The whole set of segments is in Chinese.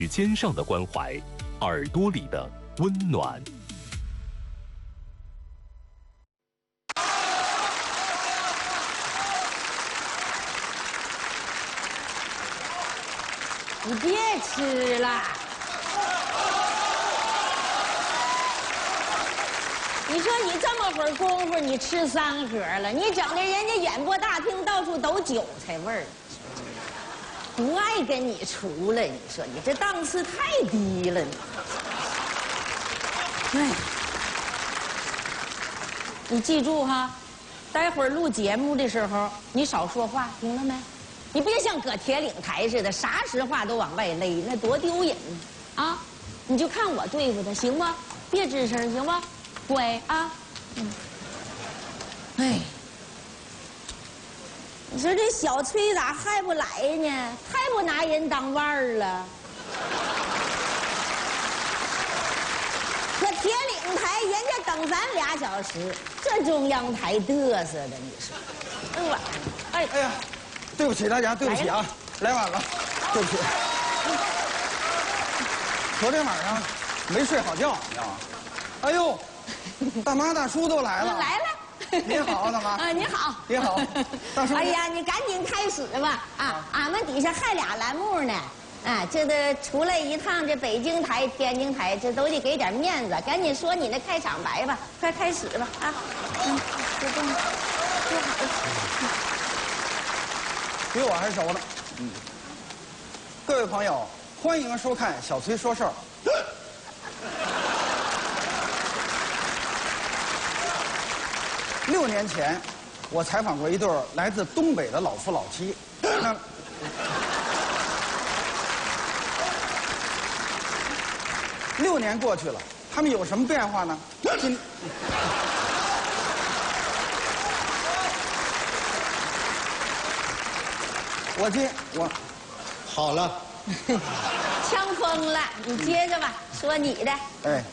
与肩上的关怀，耳朵里的温暖。 你别吃了。你说你这么会儿功夫，你吃3盒了，你整的人家演播大厅到处都韭菜味儿，不爱跟你处了。你说你这档次太低了，你。哎，你记住哈，待会儿录节目的时候你少说话，听了没？你别像搁铁岭台似的，啥实话都往外勒，那多丢人呢！啊，你就看我对付他，行吗？别吱声，行吗？乖啊。哎，你说这小崔咋还不来呢？太不拿人当腕儿了。搁铁岭台，人家等咱2小时，这中央台嘚瑟的，你说？这晚上， 哎呀！对不起大家，对不起啊，来晚了，对不起。昨天晚上没睡好觉，你知道吗？哎呦，大妈大叔都来了。 来了。 您好，大妈。 啊，你好。 你好，大叔。 哎呀，你赶紧开始吧！啊，俺们底下还俩栏目呢。啊，这得出来一趟，这北京台、天津台，这都得给点面子。赶紧说你那开场白吧，快开始吧！啊，就这么，坐好。 比我还熟呢。各位朋友，欢迎收看小崔说事儿。6年前，我采访过一对来自东北的老夫老妻。那6年过去了，他们有什么变化呢？我好了， 呛疯了，你接着吧，说你的。 哎，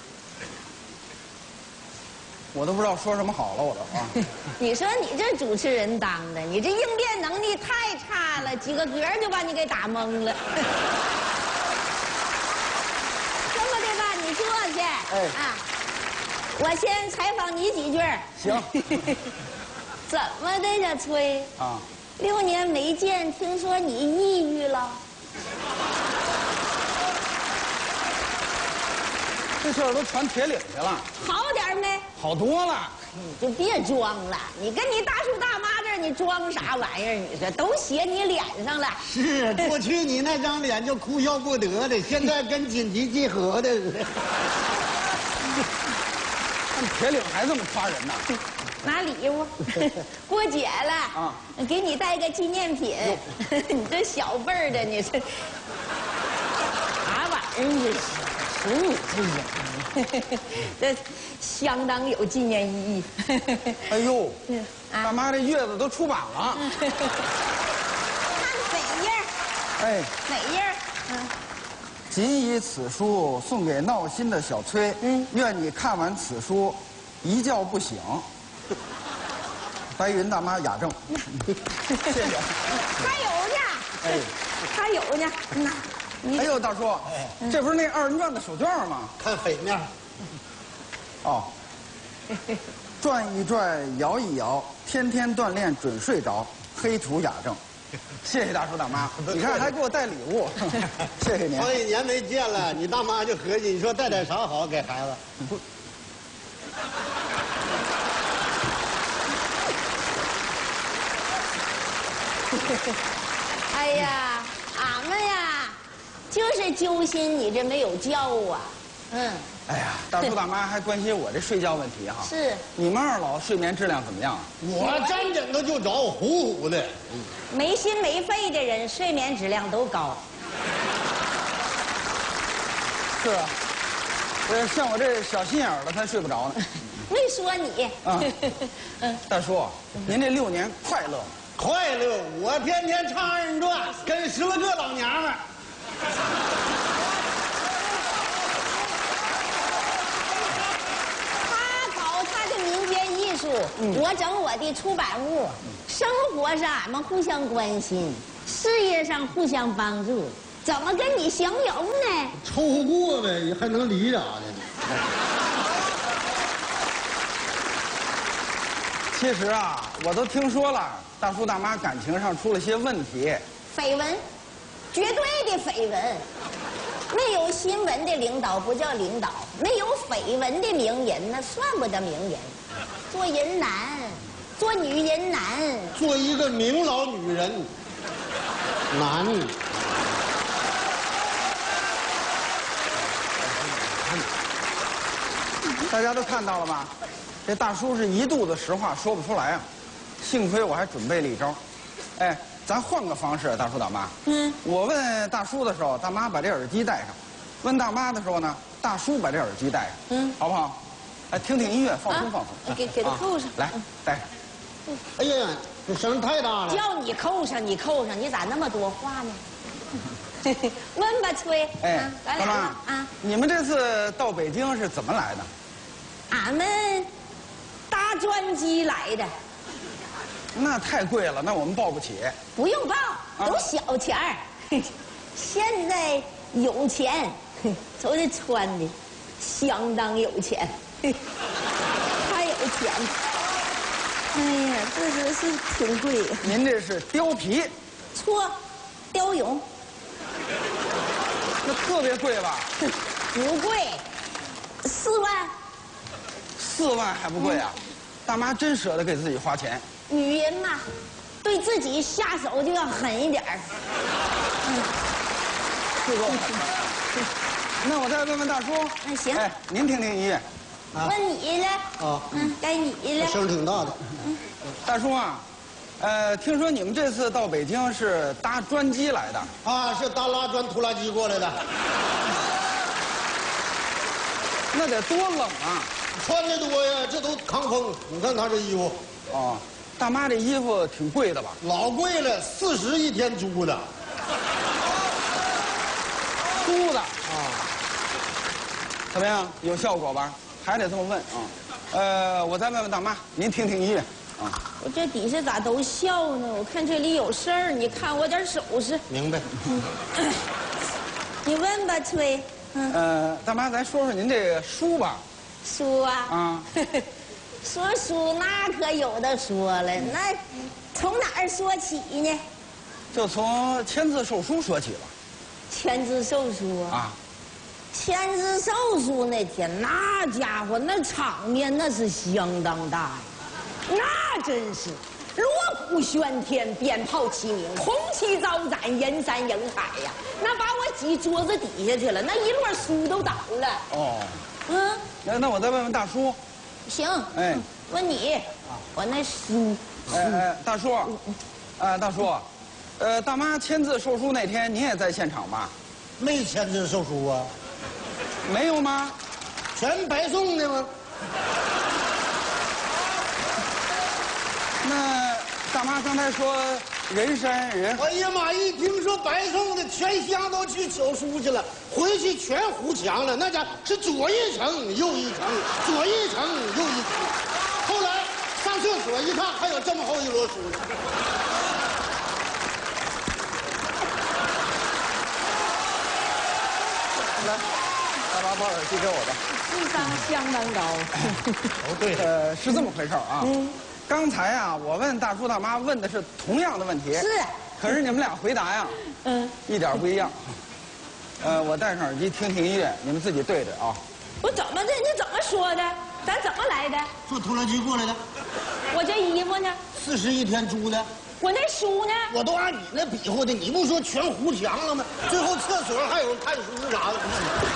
我都不知道说什么好了，我都啊。 你说你这主持人当的，你这应变能力太差了，几个嗝就把你给打懵了。这么的吧，你坐下。 哎啊，我先采访你几句。 行。 怎么的呀，崔？ 啊。 6年没见，听说你抑郁了？ 这事儿都传铁岭去了。 好点没？ 好多了。 你就别装了，你跟你大叔大妈这儿，你装啥玩意儿？你说都写你脸上了。 是过去你那张脸就哭笑不得的，现在跟紧急集合的似的。 铁岭还这么夸人呢？ 拿礼物，过节了啊，给你带个纪念品。你这小辈儿的，你这啥玩意儿？这是你这人，这相当有纪念意义。 哎呦，大妈这月子都出版了。 看哪页？ 哎， 哪页？ 谨以此书送给闹心的小崔。愿你看完此书，一觉不醒。白云大妈雅正，谢谢。 还有呢，哎，还有呢，那， 哎呦，大叔，这不是那2人转的手绢吗？ 看匪面。 哦，转一转，摇一摇，天天锻炼准睡着。黑土雅正，谢谢大叔大妈，你看还给我带礼物，谢谢您。 好几年没见了，你大妈就合计，你说带点啥好给孩子？ 哎呀，俺们呀，就是揪心你这没有觉啊。 哎呀，大叔大妈还关心我这睡觉问题哈。 是。 你们2老睡眠质量怎么样啊？ 我沾枕头就着，呼呼的。 没心没肺的人睡眠质量都高。 是啊，像我这小心眼儿的才睡不着呢。 没说你。 大叔，您这6年快乐吗？ 快乐，我天天唱2人转，跟10来个老娘们儿。 他搞他的民间艺术，我整我的出版物。生活上俺们互相关心，事业上互相帮助。 怎么跟你形容呢？ 凑合过呗，还能离咋的？ 其实啊，我都听说了，大叔大妈感情上出了些问题。 绯闻，绝对的绯闻。没有新闻的领导不叫领导，没有绯闻的名人那算不得名人。做人难，做女人难。 做一个名老女人难。 大家都看到了吧？这大叔是一肚子实话说不出来啊。幸亏我还准备了一招。哎，咱换个方式，大叔大妈。我问大叔的时候，大妈把这耳机戴上；问大妈的时候呢，大叔把这耳机戴上。好不好？哎，听听音乐，放松放松。 给他扣上。 来，戴上。 哎呀，这声太大了。 叫你扣上，你扣上，你咋那么多话呢？问吧，崔。 哎， 咱俩大妈啊， 你们这次到北京是怎么来的？ 俺们搭专机来的。 那太贵了，那我们报不起。 不用报，都小钱儿。现在有钱，瞅这穿的，相当有钱，太有钱。哎呀，这真是挺贵。 您这是貂皮， 错，貂绒那特别贵吧不贵，4万。 ？4万还不贵啊？大妈真舍得给自己花钱。 女人嘛，对自己下手就要狠一点儿。 是够狠的。那我再问问大叔。 那行。 哎，您听听音乐。 问你了。 啊。 该你了。 声挺大的。 大叔啊，听说你们这次到北京是搭专机来的。 啊，是搭拉砖拖拉机过来的。 那得多冷啊！ 穿的多呀，这都抗风。你看他这衣服。 哦，大妈这衣服挺贵的吧？ 老贵了，40一天租的。 租的啊？怎么样？有效果吧？还得这么问啊。我再问问大妈，您听听音乐啊。 我这底下咋都笑呢？我看这里有事儿，你看我点手势。 明白。 你问吧，崔。 大妈，咱说说您这个书吧。 书啊。 啊。 说书那可有的说了，那从哪儿说起呢？ 就从签字售书说起吧。 签字售书啊。签字售书那天，那家伙那场面那是相当大呀，那真是锣鼓喧天，鞭炮齐鸣，红旗招展，人山人海呀！那把我挤桌子底下去了，那一摞书都倒了。哦。 那我再问问大叔。 行。哎。问你，我那书。 大叔，大叔，大妈签字售书那天，您也在现场吧？ 没签字售书啊。 没有吗？ 全白送的吗？ 那大妈刚才说人山人海。 哎呀妈！一听说白送的，全乡都去求书去了，回去全糊墙了。那家是左一层右一层，左一层右一层。后来上厕所一看，还有这么厚一摞书呢。 来。大妈把耳机给我吧。 智商相当高。 哦，对，是这么回事啊。刚才啊，我问大叔大妈问的是同样的问题。 是。 可是你们俩回答呀，一点不一样。我戴上耳机听听音乐，你们自己对着啊。 我怎么的？你怎么说的？咱怎么来的？ 坐拖拉机过来的。 我这衣服呢 ？40一天租的。 我那书呢？ 我都按你那比划的，你不说全糊墙了吗？最后厕所还有看书啥的。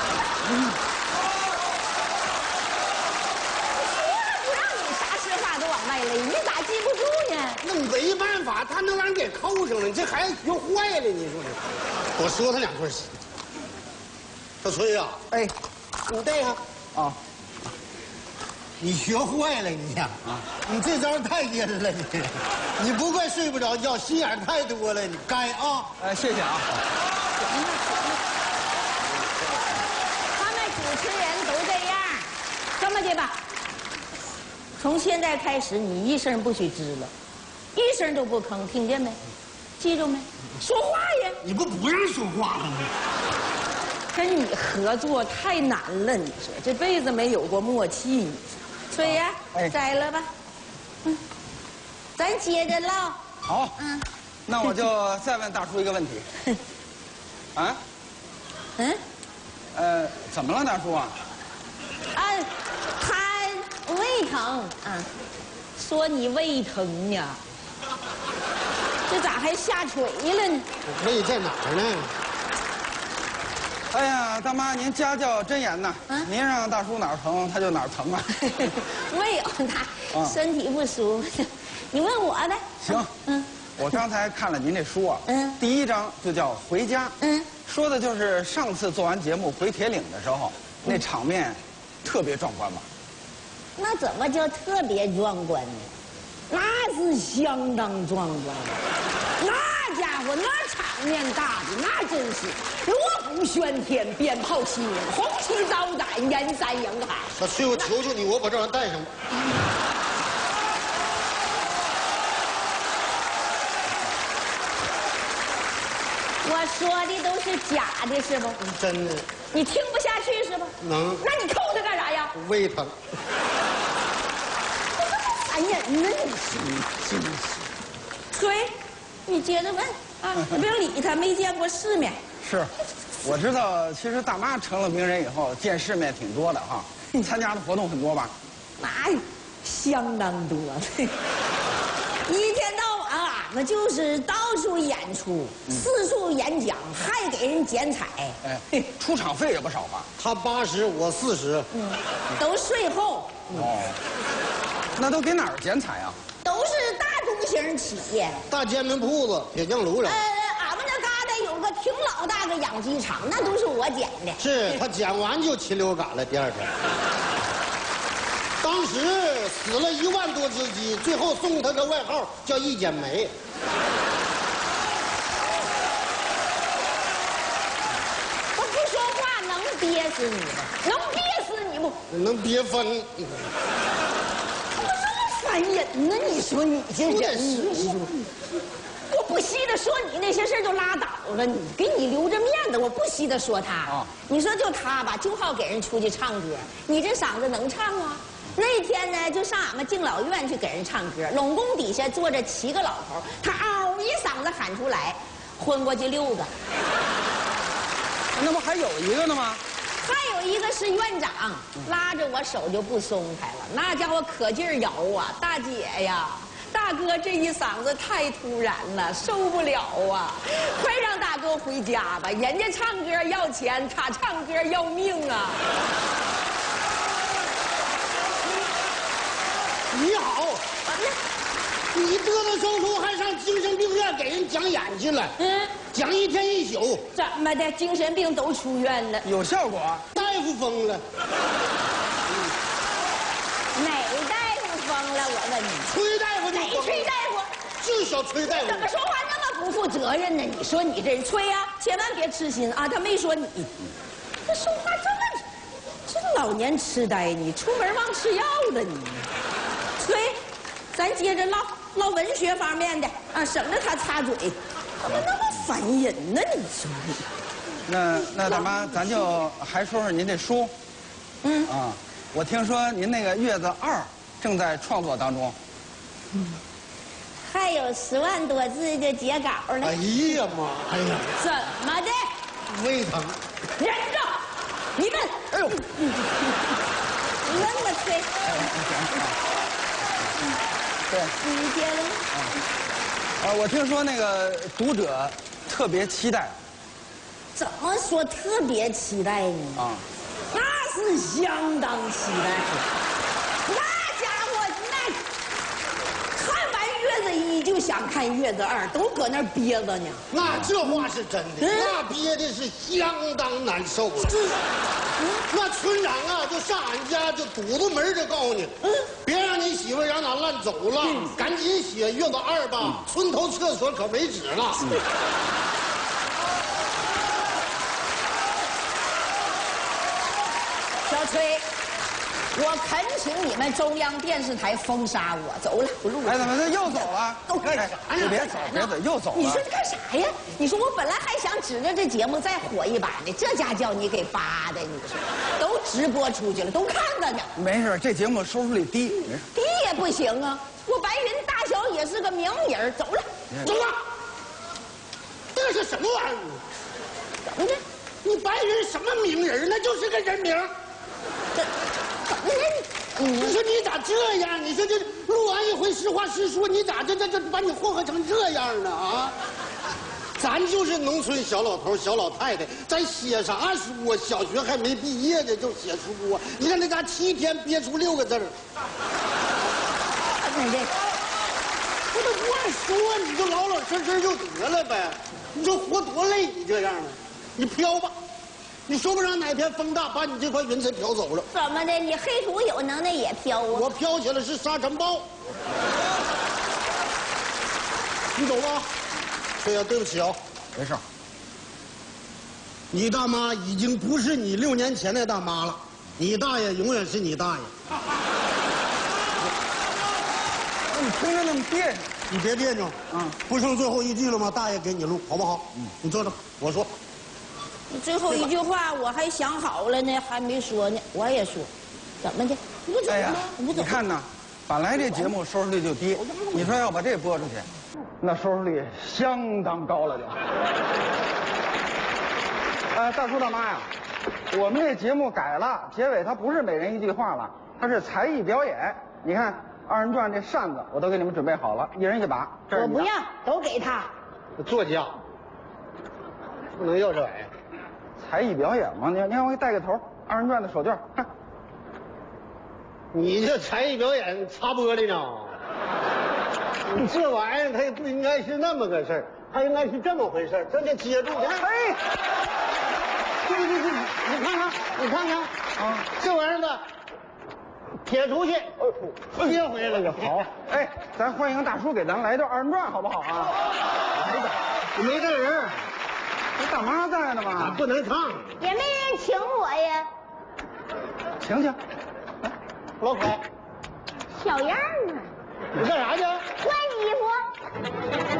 不让你啥实话都往外勒，你咋记不住呢？ 那没办法，他能让人给扣上了，你这孩子学坏了，你说这。我说他两句。小崔呀， 哎， 你戴上啊。 你学坏了，你呀！你这招太阴了，你不怪睡不着觉，心眼太多了，你该啊！ 谢谢啊。 他们主持人都这样，这么的吧，从现在开始你一声不许吱了，一声都不吭，听见没？记住没？说话呀！ 你不让说话了吗？ 跟你合作太难了，你说这辈子没有过默契。崔呀，摘了吧。咱接着唠。 好。那我就再问大叔一个问题。啊？怎么了，大叔啊？ 他胃疼说你胃疼呀。这咋还下垂了呢？ 胃在哪儿呢？ 哎呀，大妈，您家教真严呐！您让大叔哪儿疼，他就哪儿疼啊。 没有，他身体不舒服。你问我呗。 行。我刚才看了您这书啊。第1章就叫《回家》。说的就是上次做完节目回铁岭的时候，那场面特别壮观嘛。 那怎么叫特别壮观呢？那是相当壮观，那家伙那场面大的那真是锣鼓喧天，鞭炮齐鸣，红旗招展，人山人海。 小崔，我求求你，我把这玩意儿带上吧。 我说的都是假的，是不？ 真的。 你听不下去是不？ 能。 那你扣他干啥呀？ 胃疼。 烦人呢，你是真是。崔，你接着问啊，你不要理他，没见过世面。 是，我知道，其实大妈成了名人以后，见世面挺多的哈。参加的活动很多吧？ 那相当多，一天到晚俺们就是到处演出，四处演讲，还给人剪彩。 哎，出场费也不少吧？ 他80，我40。 都税后。 那都给哪儿剪彩啊？ 都是大中型企业。 大煎饼铺子、铁匠炉上。 俺们这旮瘩有个挺老大个养鸡场，那都是我剪的。 是他剪完就禽流感了，第2天。当时死了1万多只鸡，最后送他个外号叫“一剪梅”。 我不说话能憋死你吗？能憋死你不？ 能憋疯。 烦人呢！你说你这人，你说，我不稀得说你那些事儿就拉倒了，你给你留着面子，我不稀得说他。你说就他吧，就好给人出去唱歌，你这嗓子能唱啊？那天呢，就上俺们敬老院去给人唱歌，拢宫底下坐着7个老头，他嗷一嗓子喊出来，昏过去6个。 那不还有一个呢吗？ 还有一个是院长，拉着我手就不松开了，那家伙可劲儿摇啊！大姐呀，大哥这一嗓子太突然了，受不了啊！快让大哥回家吧，人家唱歌要钱，他唱歌要命啊！ 你好，你嘚嘚嗖嗖还上精神病院给人讲演去了？讲1天1宿。 怎么的？精神病都出院了？ 有效果？ 大夫疯了。 哪大夫疯了？我问你。 崔大夫就疯了。 哪崔大夫？ 就是小崔大夫。 怎么说话那么不负责任呢？你说你这人崔呀，千万别痴心啊！他没说你。他说话这老年痴呆，你出门忘吃药了你。崔，咱接着唠文学方面的啊，省得他插嘴。怎么那么烦人呢？你说你。 那大妈，咱就还说说您这书。我听说您那个《月子2》正在创作当中。 还有10万多字的截稿呢。 哎呀妈！哎呀， 怎么的？ 胃疼。 忍着！你问。哎呦！你问吧，崔。 对。 你接着。 我听说那个读者特别期待。 怎么说特别期待呢？那是相当期待。那家伙那看完月子1就想看月子2，都搁那憋着呢。 那这话是真的，那憋的是相当难受了。那村长啊，就上俺家就堵着门就告诉你，别让你媳妇让哪烂走了，赶紧写月子2吧，村头厕所可没纸了。 小崔， 我恳请你们中央电视台封杀我，走了，不录了。 哎，怎么这又走了？ 干啥呀？你别走，别走，又走了。 你说干啥呀？你说我本来还想指着这节目再火一把呢，这家叫你给扒的，你说都直播出去了，都看到呢。 没事，这节目收视率低，没事。 低也不行啊，我白云大小也是个名人，走了， 走了。这是什么玩意儿？ 怎么的？ 你白云什么名人？那就是个人名。 这怎么的？ 你说你咋这样？你说这录完一回实话实说，你咋这把你祸害成这样呢？啊！咱就是农村小老头小老太太，咱写啥书啊？小学还没毕业呢就写书啊！你看那家7天憋出6个字儿。 你这不都不按说，你就老老实实就得了呗。你说活多累，你这样的，你飘吧。你说不上哪天风大把你这块云彩飘走了。 怎么的？你黑土有能耐也飘啊？ 我飘起来是沙尘暴。你走吧。对呀，对不起啊， 没事。 你大妈已经不是你6年前的大妈了，你大爷永远是你大爷。 你听着那么别扭。 你别别扭，不剩最后一句了吗？大爷给你录，好不好？你坐着，我说。 你最后一句话我还想好了呢，还没说呢，我也说，怎么的？你不走吗？ 你看呐，本来这节目收视率就低，你说要把这播出去，那收视率相当高了就。大叔大妈呀，我们这节目改了，结尾它不是每人一句话了，它是才艺表演。你看2人转这扇子我都给你们准备好了，一人一把。 我不要，都给他。 作家不能要这玩意儿。 才艺表演嘛，你看我给带个头，2人转的手绢，看。 你这才艺表演擦玻璃呢？你这玩意儿它也不应该是那么个事儿，它应该是这么回事儿，这就接住。 哎， 对，你看看啊，这玩意儿吧，撇出去，接回来就好。 哎，咱欢迎大叔给咱来段2人转好不好啊？ 来一个，没这人。 你大妈在呢吗？ 不能唱， 也没人请我呀。 请， 老凯， 小样啊！ 你干啥去？ 换衣服。